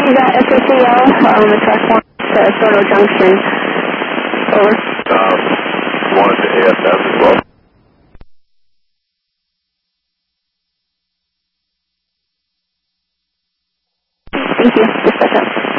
You got SOCL, track 1 to Soto Junction. Over. Wanted to AFF as well.